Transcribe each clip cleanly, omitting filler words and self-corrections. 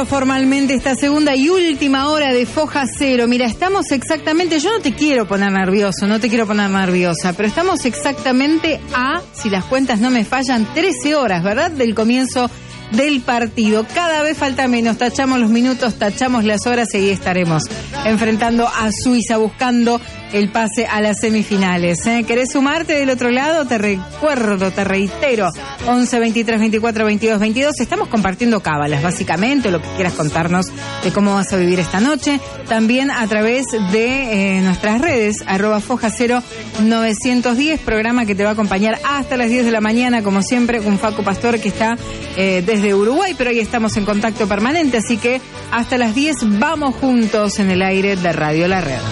comenzando formalmente esta segunda y última hora de Foja Cero. Mira, estamos exactamente, yo no te quiero poner nervioso, no te quiero poner nerviosa, pero estamos exactamente a, si las cuentas no me fallan, 13 horas, ¿verdad?, del comienzo del partido. Cada vez falta menos, tachamos los minutos, tachamos las horas y ahí estaremos enfrentando a Suiza, buscando el pase a las semifinales. ¿Querés sumarte del otro lado? Te recuerdo, te reitero, 11 23 24 22 22. Estamos compartiendo cábalas, básicamente, lo que quieras contarnos de cómo vas a vivir esta noche. También a través de nuestras redes, @Foja0910, programa que te va a acompañar hasta las 10 de la mañana, como siempre, con Facu Pastor, que está desde Uruguay, pero ahí estamos en contacto permanente, así que hasta las 10 vamos juntos en el aire de Radio La Red.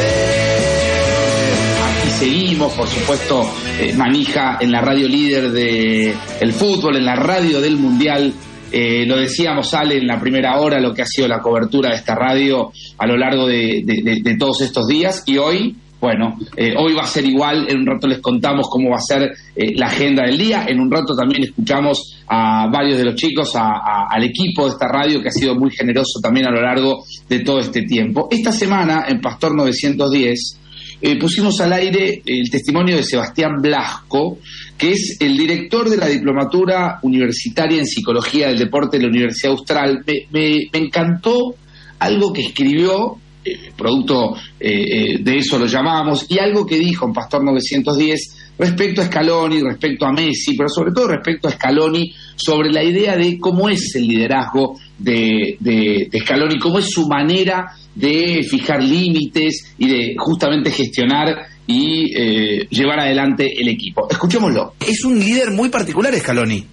Seguimos, por supuesto, manija en la radio líder del fútbol, en la radio del Mundial. Lo decíamos, Ale, en la primera hora, lo que ha sido la cobertura de esta radio a lo largo de todos estos días. Y hoy, bueno, hoy va a ser igual. En un rato les contamos cómo va a ser la agenda del día. En un rato también escuchamos a varios de los chicos, al equipo de esta radio, que ha sido muy generoso también a lo largo de todo este tiempo. Esta semana, en Pastor 910, pusimos al aire el testimonio de Sebastián Blasco, que es el director de la Diplomatura Universitaria en Psicología del Deporte de la Universidad Austral. Me encantó algo que escribió, producto de eso lo llamamos, y algo que dijo en Pastor 910 respecto a Scaloni, respecto a Messi, pero sobre todo respecto a Scaloni, sobre la idea de cómo es el liderazgo de Scaloni, cómo es su manera de fijar límites y de justamente gestionar y llevar adelante el equipo. Escuchémoslo. Es un líder muy particular, Scaloni.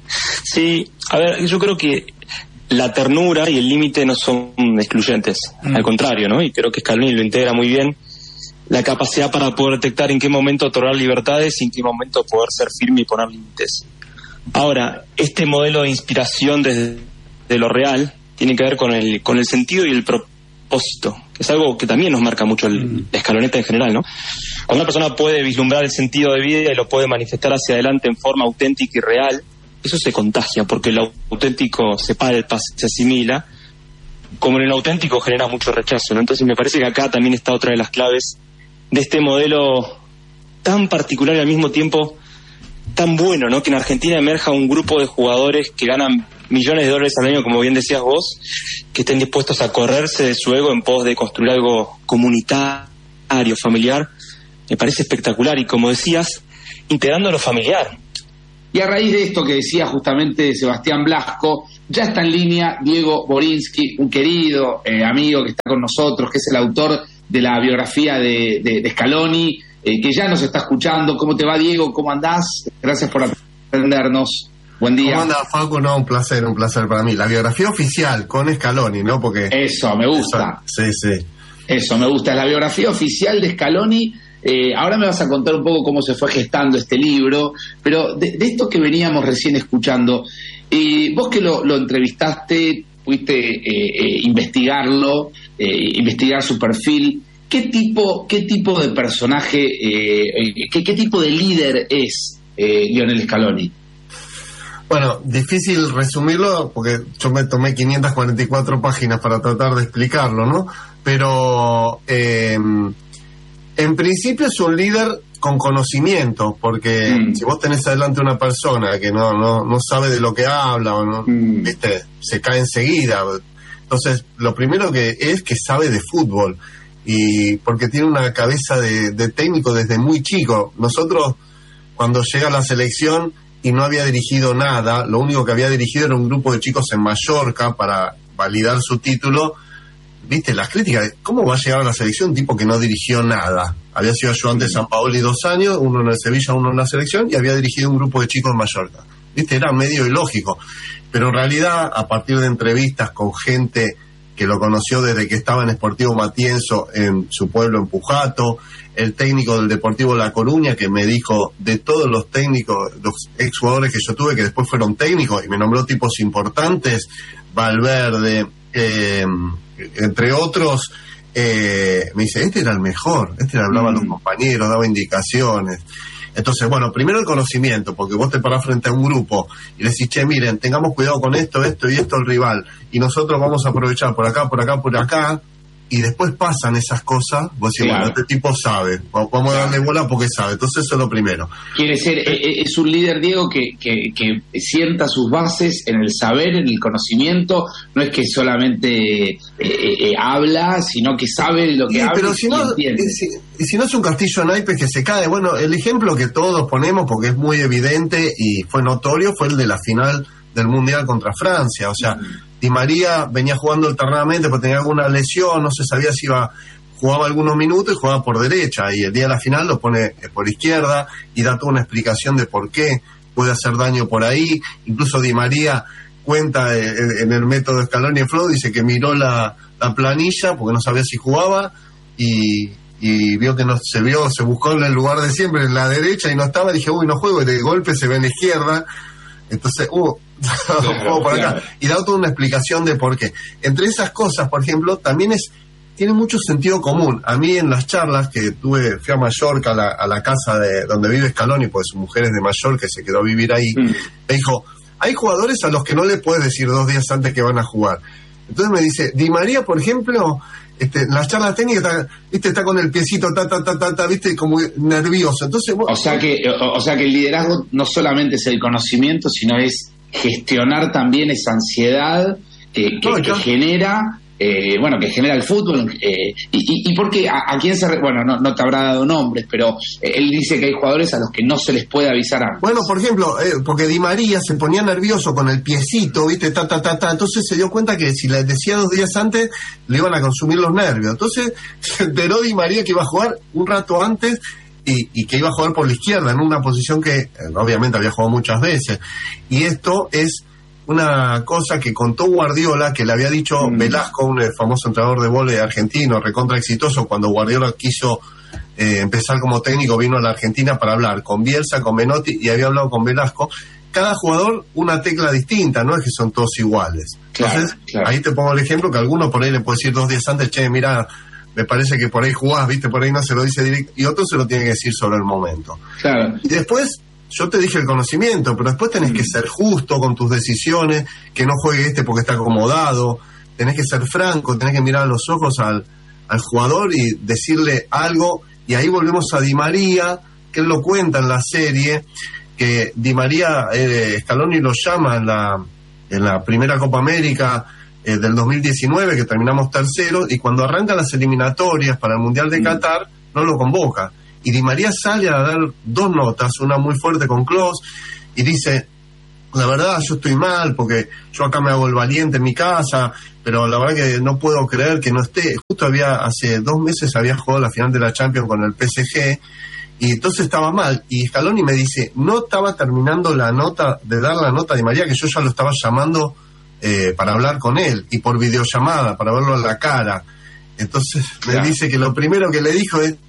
Sí, a ver, yo creo que la ternura y el límite no son excluyentes, al contrario, ¿no? Y creo que Scaloni lo integra muy bien. La capacidad para poder detectar en qué momento otorgar libertades y en qué momento poder ser firme y poner límites. Ahora, este modelo de inspiración desde lo real tiene que ver con el sentido y el propósito, que es algo que también nos marca mucho la escaloneta en general, ¿no? Cuando una persona puede vislumbrar el sentido de vida y lo puede manifestar hacia adelante en forma auténtica y real, eso se contagia, porque lo auténtico se palpa, se asimila, como en el auténtico genera mucho rechazo, ¿no? Entonces me parece que acá también está otra de las claves de este modelo tan particular y al mismo tiempo tan bueno, ¿no? Que en Argentina emerja un grupo de jugadores que ganan millones de dólares al año, como bien decías vos, que estén dispuestos a correrse de su ego en pos de construir algo comunitario, familiar. Me parece espectacular y, como decías, integrando lo familiar. Y a raíz de esto que decía justamente Sebastián Blasco, ya está en línea Diego Borinsky, un querido amigo que está con nosotros, que es el autor de la biografía de Scaloni, que ya nos está escuchando. ¿Cómo te va, Diego? ¿Cómo andás? Gracias por atendernos. Buen día. ¿Cómo anda, Facu? No, un placer para mí. La biografía oficial con Scaloni, ¿no? Porque eso, me gusta. Sí. Eso, me gusta. Es la biografía oficial de Scaloni. Ahora me vas a contar un poco cómo se fue gestando este libro, pero de esto que veníamos recién escuchando, vos que lo entrevistaste, pudiste investigarlo, investigar su perfil. ¿Qué tipo de personaje, qué tipo de líder es Lionel Scaloni? Bueno, difícil resumirlo porque yo me tomé 544 páginas para tratar de explicarlo, ¿no? Pero en principio es un líder con conocimiento, porque si vos tenés adelante una persona que no sabe de lo que habla, o no, ¿viste? Se cae enseguida. Entonces, lo primero que sabe de fútbol, y porque tiene una cabeza de técnico desde muy chico. Nosotros, cuando llega a la selección y no había dirigido nada, lo único que había dirigido era un grupo de chicos en Mallorca para validar su título. ¿Viste? Las críticas, ¿cómo va a llegar a la selección un tipo que no dirigió nada? Había sido ayudante de Sampaoli 2 años, uno en el Sevilla, uno en la selección, y había dirigido un grupo de chicos en Mallorca. ¿Viste? Era medio ilógico. Pero en realidad, a partir de entrevistas con gente que lo conoció desde que estaba en Sportivo Matienzo, en su pueblo, en Pujato, el técnico del Deportivo La Coruña, que me dijo de todos los técnicos, los exjugadores que yo tuve, que después fueron técnicos, y me nombró tipos importantes, Valverde, entre otros, me dice, este era el mejor, este le hablaba a los compañeros, daba indicaciones. Entonces, bueno, primero el conocimiento, porque vos te parás frente a un grupo y le decís, che, miren, tengamos cuidado con esto, esto y esto el rival, y nosotros vamos a aprovechar por acá, por acá, por acá, y después pasan esas cosas, vos decís, claro, bueno, este tipo sabe, vamos a darle bola porque sabe. Entonces eso es lo primero. Quiere ser, es un líder, Diego, que sienta sus bases en el saber, en el conocimiento, no es que solamente habla, sino que sabe lo que habla. Pero si no, si no es un castillo de naipes que se cae. Bueno, el ejemplo que todos ponemos, porque es muy evidente y fue notorio, fue el de la final del Mundial contra Francia. O sea, Di María venía jugando alternadamente porque tenía alguna lesión, no se sabía si jugaba algunos minutos y jugaba por derecha, y el día de la final lo pone por izquierda y da toda una explicación de por qué puede hacer daño por ahí. Incluso Di María cuenta en el método Scaloni en Flow, dice que miró la planilla porque no sabía si jugaba y vio que no se buscó en el lugar de siempre, en la derecha, y no estaba. Dije, uy, no juego, y de golpe se ve en la izquierda. Entonces, juego por acá. Y da toda una explicación de por qué. Entre esas cosas, por ejemplo, también tiene mucho sentido común. A mí en las charlas que tuve, fui a Mallorca, a la casa de donde vive Scaloni, pues su mujer es de Mallorca y se quedó a vivir ahí, me dijo, hay jugadores a los que no le puedes decir 2 días antes que van a jugar. Entonces me dice, Di María, por ejemplo, en las charlas técnicas está con el piecito viste, como nervioso. Entonces o sea que el liderazgo no solamente es el conocimiento, sino es gestionar también esa ansiedad que genera que genera el fútbol. ¿Y por qué? ¿A quién se bueno, no te habrá dado nombres, pero él dice que hay jugadores a los que no se les puede avisar antes? Bueno, por ejemplo, porque Di María se ponía nervioso con el piecito, viste, entonces se dio cuenta que si le decía 2 días antes le iban a consumir los nervios. Entonces se enteró Di María que iba a jugar un rato antes y que iba a jugar por la izquierda, en una posición que obviamente había jugado muchas veces. Y esto es una cosa que contó Guardiola, que le había dicho Velasco, un famoso entrenador de vóley argentino, recontra exitoso. Cuando Guardiola quiso empezar como técnico, vino a la Argentina para hablar con Bielsa, con Menotti, y había hablado con Velasco. Cada jugador una tecla distinta, no es que son todos iguales. Entonces, ahí te pongo el ejemplo, que alguno por ahí le puede decir 2 días antes, che, mira, me parece que por ahí jugás, viste, por ahí no se lo dice directo, y otro se lo tiene que decir sobre el momento. Claro. Y después, yo te dije el conocimiento, pero después tenés que ser justo con tus decisiones, que no juegue porque está acomodado, tenés que ser franco, tenés que mirar a los ojos al jugador y decirle algo. Y ahí volvemos a Di María, que él lo cuenta en la serie, que Di María, Scaloni lo llama en la primera Copa América del 2019, que terminamos terceros, y cuando arrancan las eliminatorias para el Mundial de Qatar, no lo convoca. Y Di María sale a dar 2 notas, una muy fuerte con Klose, y dice, la verdad, yo estoy mal, porque yo acá me hago el valiente en mi casa, pero la verdad que no puedo creer que no esté. Justo hace 2 meses había jugado la final de la Champions con el PSG, y entonces estaba mal. Y Scaloni me dice, no estaba terminando de dar la nota a Di María, que yo ya lo estaba llamando para hablar con él, y por videollamada, para verlo a la cara. Entonces me dice que lo primero que le dijo es,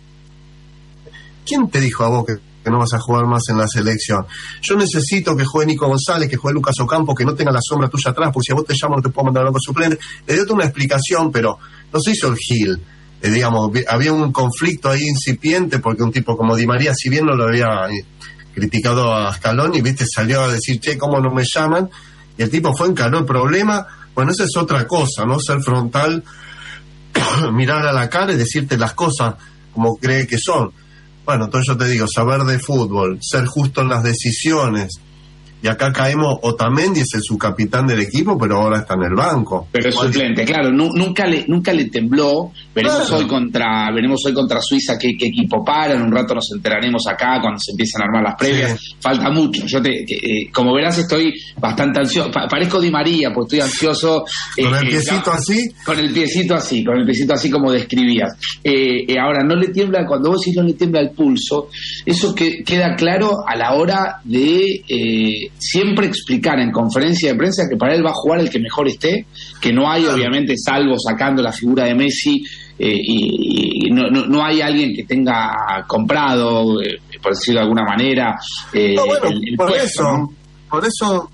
¿quién te dijo a vos que no vas a jugar más en la selección? Yo necesito que juegue Nico González, que juegue Lucas Ocampo, que no tenga la sombra tuya atrás, porque si a vos te llamo no te puedo mandar a banco suplente. Le dio una explicación, pero no se hizo el gil. Había un conflicto ahí incipiente, porque un tipo como Di María, si bien no lo había criticado a Scaloni, viste, salió a decir, che, ¿cómo no me llaman? Y el tipo encaró el problema. Bueno, esa es otra cosa, ¿no? Ser frontal, mirar a la cara y decirte las cosas como cree que son. Bueno, entonces yo te digo, saber de fútbol, ser justo en las decisiones. Y acá caemos, Otamendi es el subcapitán del equipo, pero ahora está en el banco. Pero es suplente, claro, nunca le tembló. Veremos hoy contra Suiza qué equipo para. En un rato nos enteraremos acá cuando se empiezan a armar las previas. Sí. Falta mucho. Como verás, estoy bastante ansioso. Parezco Di María, porque estoy ansioso. ¿Con el piecito así? Con el piecito así como describías. Ahora, no le tiembla, cuando vos decís no le tiembla el pulso, eso que queda claro a la hora de siempre explicar en conferencia de prensa que para él va a jugar el que mejor esté, que no hay, obviamente, salvo sacando la figura de Messi, y no hay alguien que tenga comprado, por decirlo de alguna manera, por eso,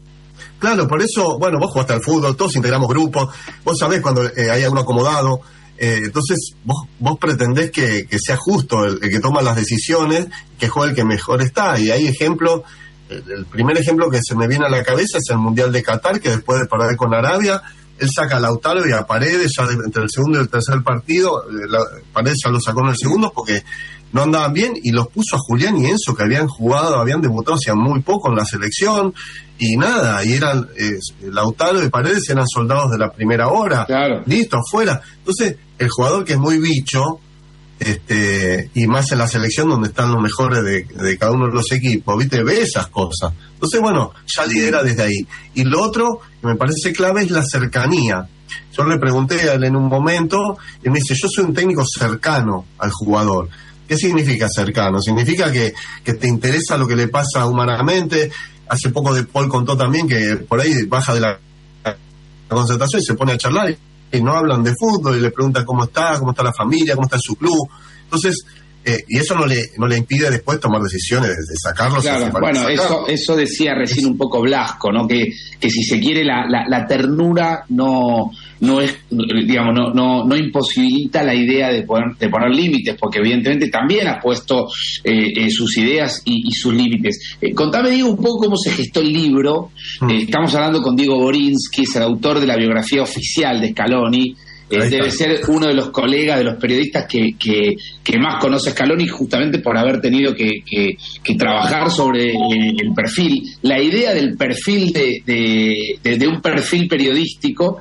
claro, por eso, bueno, vos jugaste al fútbol, todos integramos grupos, vos sabés cuando hay algún acomodado, Entonces vos pretendés que sea justo el que toma las decisiones, que juega el que mejor está. Y hay ejemplos, el primer ejemplo que se me viene a la cabeza es el Mundial de Qatar, que después de perder con Arabia, él saca a Lautaro y a Paredes, ya entre el segundo y el tercer partido, Paredes ya lo sacó en el segundo porque no andaban bien, y los puso a Julián y Enzo, que habían debutado hacía muy poco en la selección, y nada, y eran Lautaro y Paredes eran soldados de la primera hora, claro. Listo, afuera. Entonces, el jugador que es muy bicho, y más en la selección donde están los mejores de cada uno de los equipos, ¿viste? Ve esas cosas. Entonces, bueno, ya lidera desde ahí. Y lo otro que me parece clave es la cercanía. Yo le pregunté a él en un momento, y me dice, yo soy un técnico cercano al jugador. ¿Qué significa cercano? Significa que te interesa lo que le pasa humanamente. Hace poco De Paul contó también que por ahí baja de la concentración y se pone a charlar y no hablan de fútbol, y le preguntan cómo está la familia, cómo está su club. Entonces, y eso no le impide después tomar decisiones de sacarlos. Claro, bueno, eso decía recién un poco Blasco, ¿no? Que si se quiere la ternura no es, digamos, no imposibilita la idea de poner límites, porque evidentemente también ha puesto sus ideas y sus límites. Contame, Diego, un poco cómo se gestó el libro. Estamos hablando con Diego Borins, que es el autor de la biografía oficial de Scaloni. Debe ser uno de los colegas, de los periodistas que más conoce a Scaloni, justamente por haber tenido que trabajar sobre el perfil. La idea del perfil de un perfil periodístico,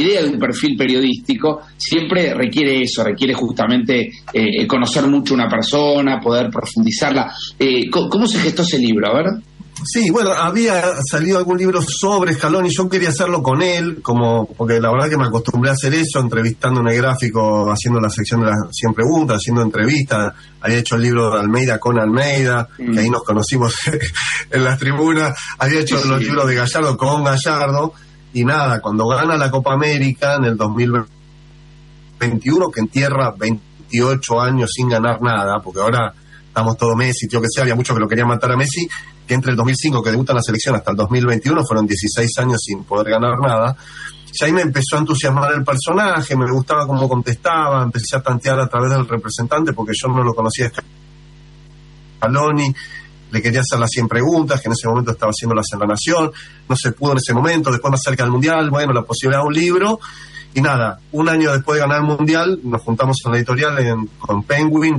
siempre requiere eso, requiere justamente conocer mucho una persona, poder profundizarla. ¿Cómo se gestó ese libro? A ver. Sí, bueno, había salido algún libro sobre Scaloni, yo quería hacerlo con él, porque la verdad que me acostumbré a hacer eso, entrevistando en el gráfico, haciendo la sección de las 100 preguntas, haciendo entrevistas. Había hecho el libro de Almeida con Almeida, que ahí nos conocimos en las tribunas. Había hecho los libros de Gallardo con Gallardo, y nada, cuando gana la Copa América en el 2021, que entierra 28 años sin ganar nada, porque ahora estamos todo Messi, tío, que sea, había muchos que lo querían matar a Messi, que entre el 2005, que debuta en la selección, hasta el 2021, fueron 16 años sin poder ganar nada. Y ahí me empezó a entusiasmar el personaje, me gustaba cómo contestaba, empecé a tantear a través del representante, porque yo no lo conocía Scaloni, le quería hacer las 100 preguntas, que en ese momento estaba haciéndolas en La Nación, no se pudo en ese momento, después más cerca del Mundial, bueno, la posibilidad de un libro, y nada, un año después de ganar el Mundial, nos juntamos en la editorial con Penguin,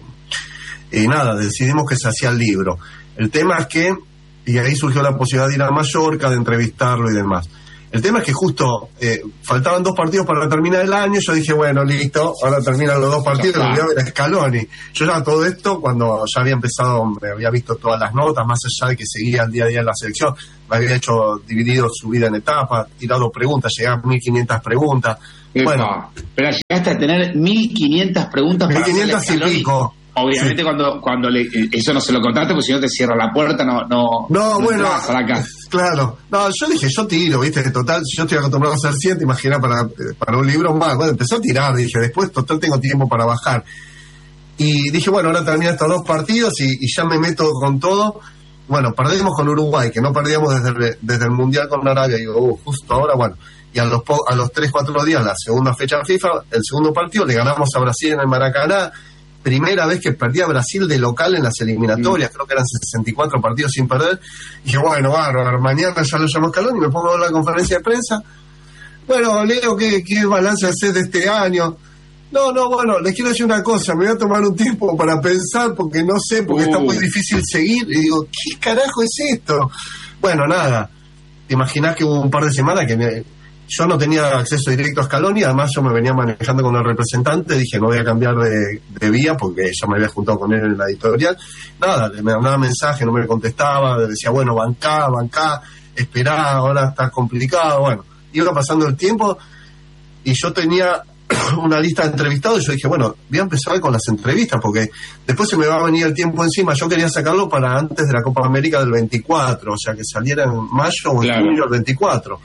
y nada, decidimos que se hacía el libro. El tema es que, y ahí surgió la posibilidad de ir a Mallorca, de entrevistarlo y demás. El tema es que justo faltaban 2 partidos para terminar el año. Yo dije, bueno, listo, ahora terminan los 2 partidos y voy a ver a Scaloni. Yo ya todo esto, cuando ya había empezado, me había visto todas las notas, más allá de que seguía el día a día en la selección, me había dividido su vida en etapas, tirado preguntas, llegaban 1.500 preguntas. Bueno, pero llegaste a tener 1.500 preguntas. 1.500 y pico. Obviamente, sí. cuando eso no se lo contaste, porque si no te cierra la puerta, no bueno, para acá. Claro. No, yo dije, yo tiro, ¿viste? Que total, yo estoy acostumbrado a hacer 100, te imaginas, para un libro más. Bueno, empecé a tirar, dije, después, total, tengo tiempo para bajar. Y dije, bueno, ahora termina estos 2 partidos y ya me meto con todo. Bueno, perdimos con Uruguay, que no perdíamos desde el Mundial con Arabia. Y digo, justo ahora, bueno. Y a los 3-4 días, la segunda fecha FIFA, el segundo partido, le ganamos a Brasil en el Maracaná. Primera vez que perdía Brasil de local en las eliminatorias, creo que eran 64 partidos sin perder. Y dije, bueno, bárbaro, mañana ya lo llamo Scaloni y me pongo a ver la conferencia de prensa. Bueno, Leo, ¿qué balance haces de este año? No, bueno, les quiero decir una cosa, me voy a tomar un tiempo para pensar, porque no sé, porque está muy difícil seguir. Y digo, ¿qué carajo es esto? Bueno, nada, te imaginás que hubo un par de semanas que yo no tenía acceso directo a Scaloni, además yo me venía manejando con el representante, dije no voy a cambiar de vía porque ya me había juntado con él en la editorial. Nada, me mandaba mensaje, no me contestaba, decía bueno, bancá, esperá, ahora está complicado. Bueno, iba pasando el tiempo y yo tenía una lista de entrevistados y yo dije, bueno, voy a empezar con las entrevistas porque después se me va a venir el tiempo encima. Yo quería sacarlo para antes de la Copa América del 24, o sea, que saliera en mayo o en junio del 24.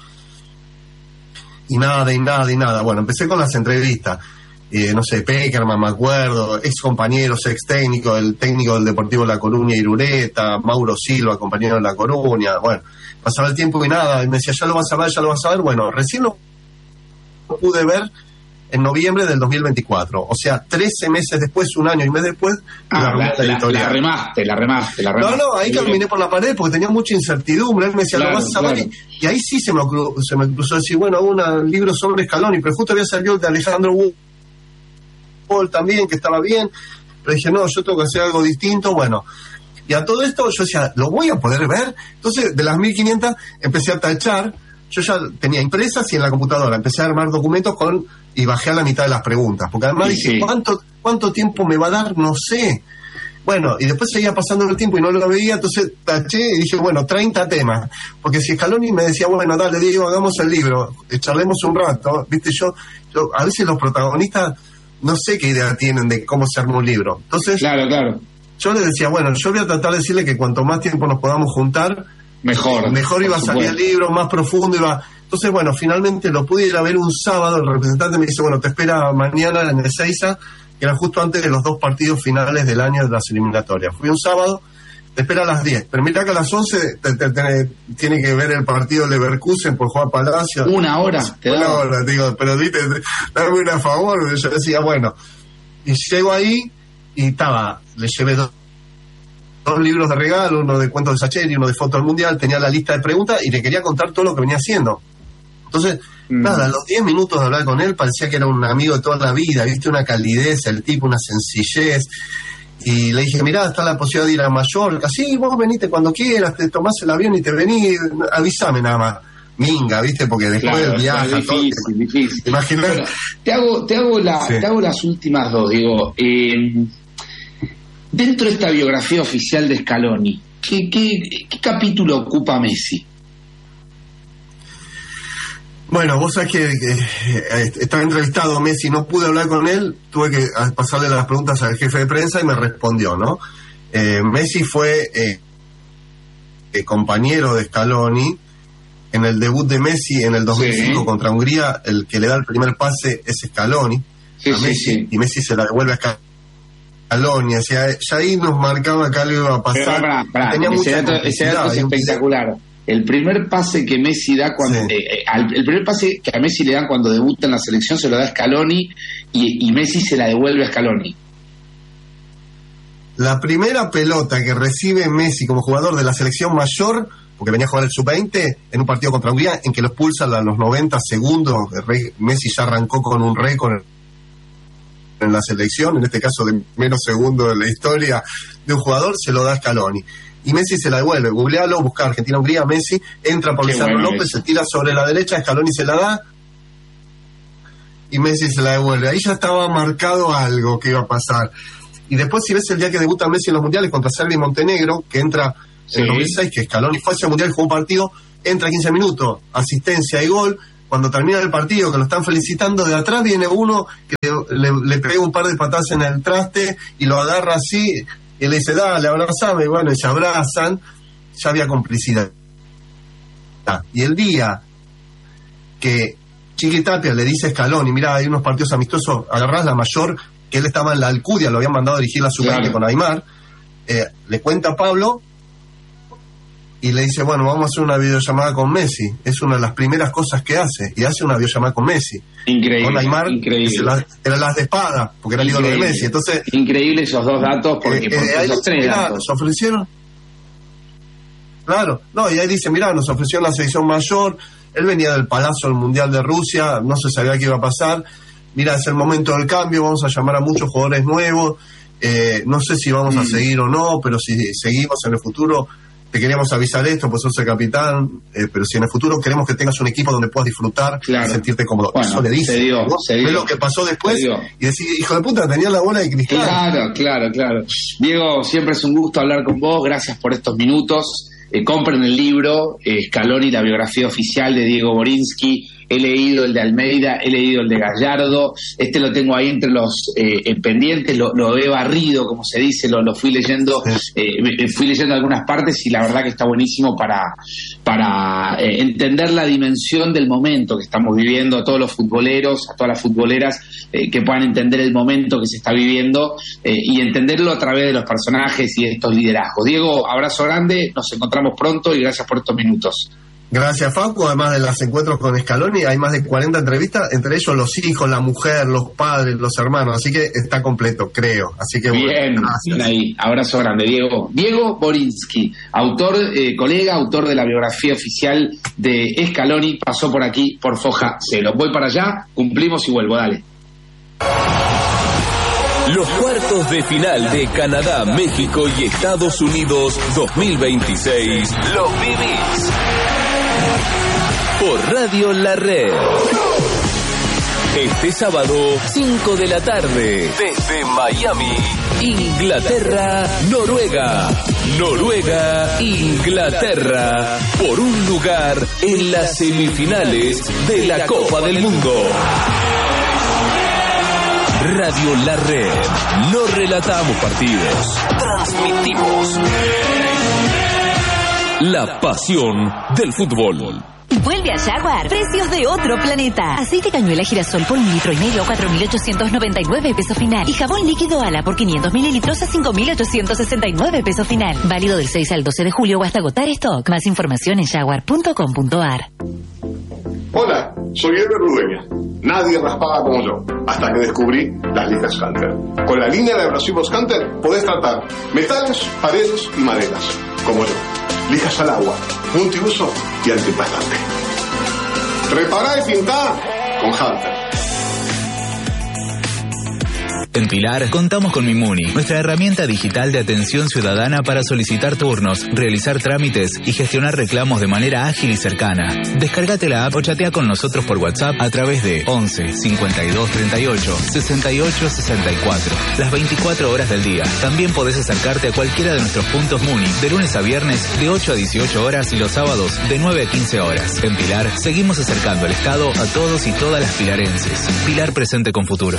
Y nada. Bueno, empecé con las entrevistas. No sé, Peckerman, me acuerdo, ex compañeros, ex técnico, el técnico del Deportivo La Coruña, Irureta, Mauro Silva, compañero de La Coruña. Bueno, pasaba el tiempo y nada, y me decía, ya lo vas a ver. Bueno, recién lo pude ver en noviembre del 2024. O sea, 13 meses después, un año y mes después, la remaste. No, ahí caminé por la pared porque tenía mucha incertidumbre. Él me decía, ¿lo vas a saber? Y ahí sí se me cruzó decir, bueno, un libro sobre Scaloni, pero justo había salido el de Alejandro Paul también, que estaba bien. Pero dije, no, yo tengo que hacer algo distinto. Bueno, y a todo esto yo decía, ¿lo voy a poder ver? Entonces, de las 1500 empecé a tachar. Yo ya tenía impresas y en la computadora empecé a armar documentos y bajé a la mitad de las preguntas, porque además dije, ¿cuánto tiempo me va a dar? No sé. Bueno, y después seguía pasando el tiempo y no lo veía, entonces taché y dije, bueno, 30 temas, porque si Scaloni me decía, bueno, dale, Diego, hagamos el libro, charlemos un rato, viste, yo a veces los protagonistas no sé qué idea tienen de cómo se arma un libro. Entonces, claro. Yo le decía, bueno, yo voy a tratar de decirle que cuanto más tiempo nos podamos juntar, mejor iba a salir el libro, más profundo iba. Entonces, bueno, finalmente lo pude ir a ver un sábado. El representante me dice, bueno, te espera mañana en Ezeiza, que era justo antes de los 2 partidos finales del año de las eliminatorias. Fui un sábado, te espera a las 10. Pero mira que a las 11 tiene que ver el partido Leverkusen por Juan Palacio. Una hora. Una hora, digo, pero dime, dame una favor. Yo decía, bueno. Y llego ahí y le llevé dos libros de regalo, uno de cuentos de Sacheri, uno de fotos del mundial, tenía la lista de preguntas y le quería contar todo lo que venía haciendo. Entonces, nada, a los 10 minutos de hablar con él parecía que era un amigo de toda la vida, viste, una calidez, el tipo, una sencillez. Y le dije, mirá, está la posibilidad de ir a Mallorca. Sí, vos venite cuando quieras, te tomás el avión y te venís, avísame nada más. Minga, viste, porque después del viaje... Difícil. Imaginar. Bueno, te hago las últimas dos, digo. Dentro de esta biografía oficial de Scaloni, ¿qué capítulo ocupa Messi? Bueno, vos sabés que estaba entrevistado Messi, no pude hablar con él, tuve que pasarle las preguntas al jefe de prensa y me respondió, ¿no? Messi fue compañero de Scaloni en el debut de Messi en el 2005 contra Hungría. El que le da el primer pase es Scaloni a Messi, y Messi se la devuelve a Scaloni. O sea, ya ahí nos marcaba que algo iba a pasar. Ese dato es espectacular. El primer pase que Messi da cuando el primer pase que a Messi le dan cuando debuta en la selección se lo da Scaloni y Messi se la devuelve a Scaloni. La primera pelota que recibe Messi como jugador de la selección mayor, porque venía a jugar el sub-20 en un partido contra Hungría, en que lo expulsan a los 90 segundos. Messi ya arrancó con un récord en la selección, en este caso de menos segundos de la historia de un jugador, se lo da a Scaloni. Y Messi se la devuelve. Googlealo, busca Argentina-Hungría, Messi, entra por Lisandro López, se tira sobre la derecha, Scaloni se la da y Messi se la devuelve. Ahí ya estaba marcado algo que iba a pasar. Y después, si ves el día que debuta Messi en los mundiales contra Serbia y Montenegro, que entra en 2006, que Scaloni fue hacia el mundial y jugó un partido, entra 15 minutos, asistencia y gol. Cuando termina el partido, que lo están felicitando, de atrás viene uno que le pega un par de patadas en el traste y lo agarra así y le dice, dale, abrazame. Y bueno, y se abrazan. Ya había complicidad. Y el día que Chiqui Tapia le dice a Scaloni, mirá, hay unos partidos amistosos, agarrás la mayor, que él estaba en la Alcudia, lo habían mandado a dirigir la sub-20 con Aymar, le cuenta a Pablo y le dice, bueno, vamos a hacer una videollamada con Messi. Es una de las primeras cosas que hace, y hace una videollamada con Messi. Increíble. Con Aymar, era las de espada, porque era el ídolo de Messi. Entonces, increíble esos dos datos, porque esos tres datos. Nos ofrecieron. Claro, no, y ahí dice, mirá, nos ofrecieron la selección mayor, él venía del Palacio del Mundial de Rusia, no se sabía qué iba a pasar, mirá, es el momento del cambio, vamos a llamar a muchos jugadores nuevos, no sé si vamos a seguir o no, pero si seguimos en el futuro, te queríamos avisar esto, pues sos el capitán, pero si en el futuro queremos que tengas un equipo donde puedas disfrutar y sentirte cómodo. Bueno, eso le dice. Se dio. Ve lo que pasó después y decir, hijo de puta, tenía la bola de cristal. Claro. Diego, siempre es un gusto hablar con vos, gracias por estos minutos. Compren el libro, Scaloni, la biografía oficial de Diego Borinsky. He leído el de Almeida, he leído el de Gallardo, lo tengo ahí entre los pendientes, lo he barrido, como se dice, lo fui leyendo, fui leyendo algunas partes y la verdad que está buenísimo para entender la dimensión del momento que estamos viviendo, a todos los futboleros, a todas las futboleras, que puedan entender el momento que se está viviendo y entenderlo a través de los personajes y de estos liderazgos. Diego, abrazo grande, nos encontramos pronto y gracias por estos minutos. Gracias, Facu. Además de los encuentros con Scaloni, hay más de 40 entrevistas, entre ellos los hijos, la mujer, los padres, los hermanos. Así que está completo, creo. Así que bien, bueno, ahí. Abrazo grande, Diego. Diego Borinsky, autor, colega, autor de la biografía oficial de Scaloni, pasó por aquí por Foja Cero. Voy para allá, cumplimos y vuelvo, dale. Los cuartos de final de Canadá, México y Estados Unidos 2026 los vivís por Radio La Red. Este sábado, 5 de la tarde, desde Miami, Inglaterra, Noruega. Noruega, Inglaterra, por un lugar en las semifinales de la Copa del Mundo. Radio La Red. No relatamos partidos, transmitimos la pasión del fútbol. Vuelve a Jaguar. Precios de otro planeta. Aceite cañuela girasol por 1,5 litros a 4.899 pesos final. Y jabón líquido Ala por 500 mililitros a 5.869 pesos final. Válido del 6 al 12 de julio o hasta agotar stock. Más información en jaguar.com.ar. Hola, soy Eber Rudeña. Nadie raspaba como yo, hasta que descubrí las lijas Hunter. Con la línea de abrasivos Hunter podés tratar metales, paredes y maderas, como yo. Lijas al agua, multiuso y antiempastante. Repará y pintá con Hunter. En Pilar contamos con Mimuni, nuestra herramienta digital de atención ciudadana para solicitar turnos, realizar trámites y gestionar reclamos de manera ágil y cercana. Descárgate la app o chatea con nosotros por WhatsApp a través de 11 52 38 68 64, las 24 horas del día. También podés acercarte a cualquiera de nuestros puntos Muni, de lunes a viernes de 8 a 18 horas y los sábados de 9 a 15 horas. En Pilar seguimos acercando el Estado a todos y todas las pilarenses. Pilar presente con futuro.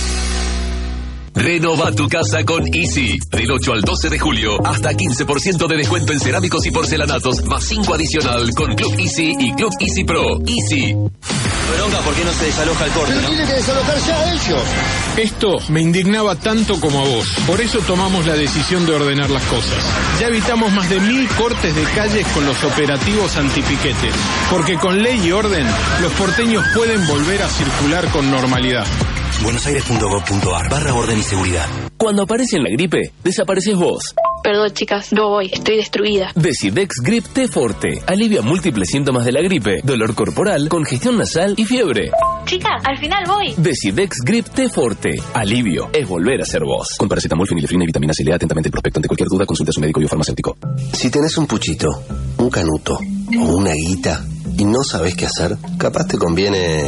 Renova tu casa con Easy. Del 8 al 12 de julio, hasta 15% de descuento en cerámicos y porcelanatos, más 5 adicional con Club Easy y Club Easy Pro. Easy. Bronca, ¿por qué no se desaloja el corte? Pero tiene que desalojar ya ellos. Esto me indignaba tanto como a vos. Por eso tomamos la decisión de ordenar las cosas. Ya evitamos más de 1.000 cortes de calles con los operativos antipiquetes. Porque con ley y orden, los porteños pueden volver a circular con normalidad. buenosaires.gov.ar/orden y seguridad. Cuando aparece la gripe, desapareces vos. Perdón, chicas, no voy, estoy destruida. Decidex Grip T Forte alivia múltiples síntomas de la gripe, dolor corporal, congestión nasal y fiebre. Chicas, al final voy. Decidex Grip T Forte. Alivio es volver a ser vos. Con paracetamol, fenilefrina y vitamina C. Lea atentamente el prospecto. Ante cualquier duda, consulta a su médico y o farmacéutico. Si tenés un puchito, un canuto o una guita y no sabés qué hacer, capaz te conviene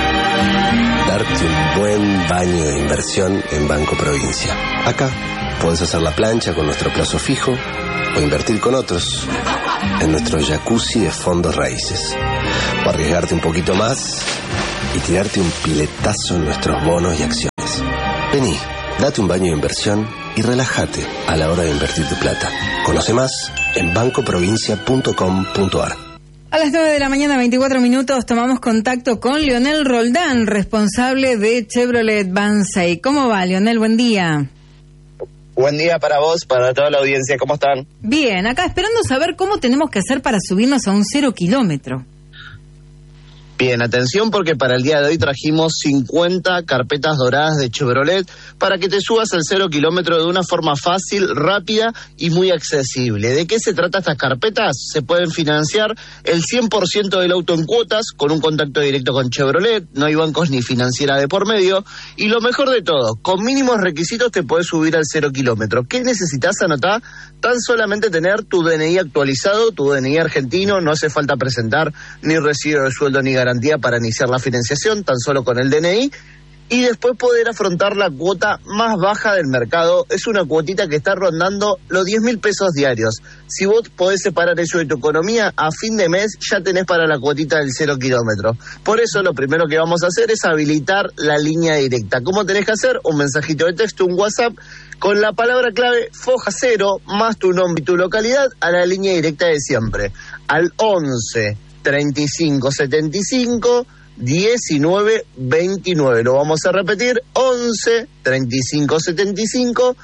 darte un buen baño de inversión en Banco Provincia. Acá podés hacer la plancha con nuestro plazo fijo o invertir con otros en nuestro jacuzzi de fondos raíces. O arriesgarte un poquito más y tirarte un piletazo en nuestros bonos y acciones. Vení, date un baño de inversión y relájate a la hora de invertir tu plata. Conoce más en bancoprovincia.com.ar. A las 9 de la mañana, 24 minutos, tomamos contacto con Leonel Roldán, responsable de Chevrolet Banzai. ¿Cómo va, Leonel? Buen día. Buen día para vos, para toda la audiencia. ¿Cómo están? Bien, acá esperando saber cómo tenemos que hacer para subirnos a un 0 kilómetro. Bien, atención porque para el día de hoy trajimos 50 carpetas doradas de Chevrolet para que te subas al 0 kilómetro de una forma fácil, rápida y muy accesible. ¿De qué se trata estas carpetas? Se pueden financiar el 100% del auto en cuotas con un contacto directo con Chevrolet, no hay bancos ni financiera de por medio y lo mejor de todo, con mínimos requisitos te puedes subir al 0 kilómetro. ¿Qué necesitas anotar? Tan solamente tener tu DNI actualizado, tu DNI argentino, no hace falta presentar ni recibo de sueldo ni garantía para iniciar la financiación, tan solo con el DNI, y después poder afrontar la cuota más baja del mercado. Es una cuotita que está rondando los 10.000 pesos diarios. Si vos podés separar eso de tu economía, a fin de mes ya tenés para la cuotita del 0 kilómetro. Por eso lo primero que vamos a hacer es habilitar la línea directa. ¿Cómo tenés que hacer? Un mensajito de texto, un WhatsApp, con la palabra clave Foja Cero, más tu nombre y tu localidad, a la línea directa de siempre, al 11 35 75 1929. Lo vamos a repetir, 11 35 75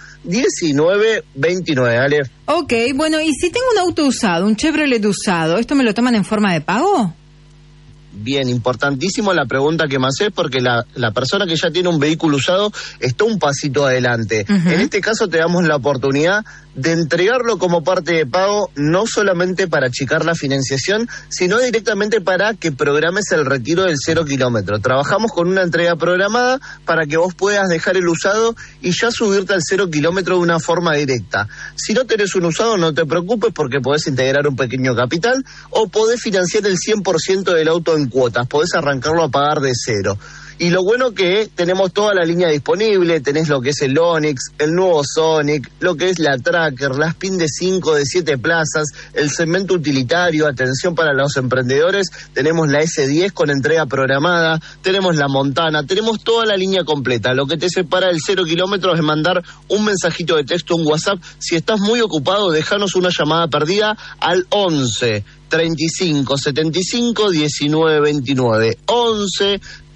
19 29. Ale. Ok, bueno, y si tengo un auto usado, un Chevrolet usado, ¿esto me lo toman en forma de pago? Bien, importantísimo la pregunta que me haces, porque la persona que ya tiene un vehículo usado está un pasito adelante. En este caso te damos la oportunidad de entregarlo como parte de pago, no solamente para achicar la financiación, sino directamente para que programes el retiro del 0 kilómetro. Trabajamos con una entrega programada para que vos puedas dejar el usado y ya subirte al 0 kilómetro de una forma directa. Si no tenés un usado, no te preocupes, porque podés integrar un pequeño capital o podés financiar el 100% del auto en cuotas, podés arrancarlo a pagar de cero. Y lo bueno que tenemos toda la línea disponible, tenés lo que es el Onix, el nuevo Sonic, lo que es la Tracker, la Spin de 5, de 7 plazas, el segmento utilitario, atención para los emprendedores, tenemos la S10 con entrega programada, tenemos la Montana, tenemos toda la línea completa. Lo que te separa del 0 kilómetros es mandar un mensajito de texto, un WhatsApp. Si estás muy ocupado, déjanos una llamada perdida al 11 35 75 19 29. 11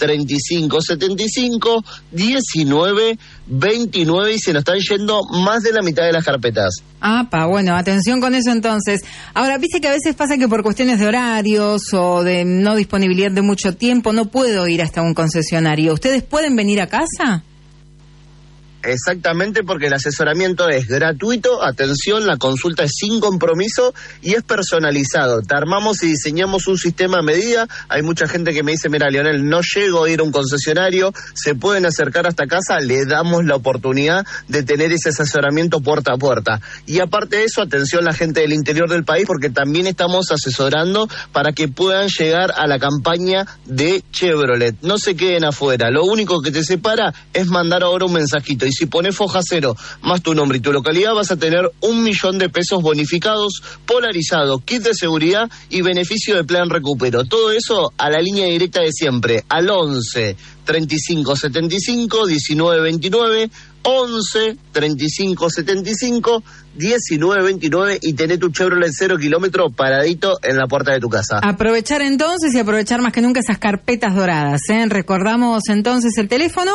35 75 19 29, y se nos están yendo más de la mitad de las carpetas. Bueno, atención con eso entonces. Ahora, viste que a veces pasa que por cuestiones de horarios o de no disponibilidad de mucho tiempo no puedo ir hasta un concesionario. ¿Ustedes pueden venir a casa? Exactamente, porque el asesoramiento es gratuito, atención, la consulta es sin compromiso y es personalizado. Te armamos y diseñamos un sistema a medida. Hay mucha gente que me dice, mira, Leonel, no llego a ir a un concesionario, se pueden acercar hasta casa, le damos la oportunidad de tener ese asesoramiento puerta a puerta. Y aparte de eso, atención la gente del interior del país, porque también estamos asesorando para que puedan llegar a la campaña de Chevrolet. No se queden afuera, lo único que te separa es mandar ahora un mensajito. Y si pones Foja Cero más tu nombre y tu localidad, vas a tener 1.000.000 de pesos bonificados, polarizado, kit de seguridad y beneficio de plan recupero. Todo eso a la línea directa de siempre, al 11 35 75 19 29, 11 35 75 19 29, y tener tu Chevrolet 0 kilómetro paradito en la puerta de tu casa. Aprovechar entonces, y aprovechar más que nunca esas carpetas doradas, ¿eh? Recordamos entonces el teléfono.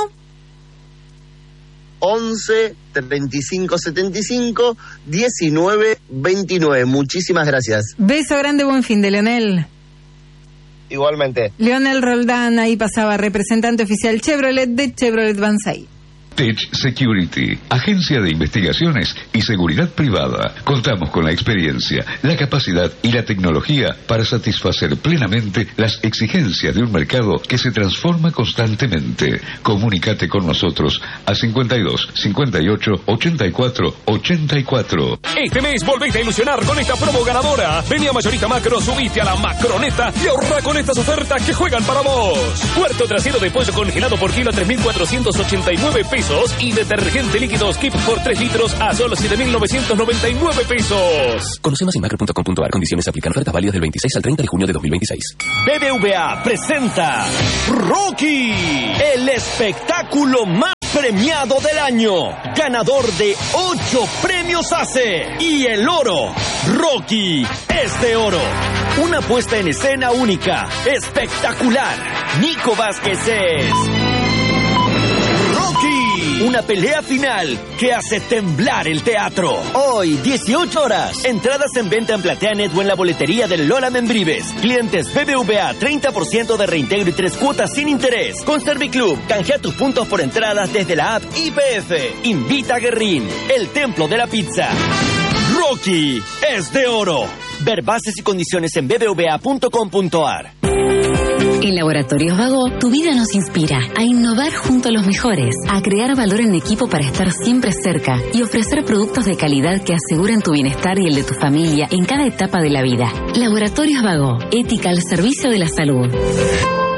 11 35 75 19 29. Muchísimas gracias. Beso grande, buen fin de Leonel. Igualmente. Leonel Roldán, ahí pasaba, representante oficial Chevrolet de Chevrolet Banzai. Tech Security, agencia de investigaciones y seguridad privada. Contamos con la experiencia, la capacidad y la tecnología para satisfacer plenamente las exigencias de un mercado que se transforma constantemente. Comunícate con nosotros a 52 58 84 84. Este mes volvete a ilusionar con esta promo ganadora. Vení a Mayorista Macro, subite a la Macroneta y ahorra con estas ofertas que juegan para vos. Cuarto trasero de pollo congelado por kilo a 3.489 pesos. Y detergente líquido Skip por 3 litros a solo 7.999 pesos. Conoce más en macro.com.ar. Condiciones aplican. Ofertas válidas del 26 al 30 de junio de 2026. BBVA presenta Rocky, el espectáculo más premiado del año. Ganador de 8 premios ACE. Y el oro. Rocky es de oro. Una puesta en escena única, espectacular. Nico Vázquez es una pelea final que hace temblar el teatro. Hoy, 18 horas. Entradas en venta en PlateaNet o en la boletería del Lola Membrives. Clientes BBVA, 30% de reintegro y 3 cuotas sin interés. Con Serviclub, canjea tus puntos por entradas desde la app IPF. Invita a Guerrín, el templo de la pizza. Rocky es de oro. Ver bases y condiciones en bbva.com.ar. En Laboratorios Vago, tu vida nos inspira a innovar junto a los mejores, a crear valor en equipo para estar siempre cerca y ofrecer productos de calidad que aseguren tu bienestar y el de tu familia en cada etapa de la vida. Laboratorios Vago, ética al servicio de la salud.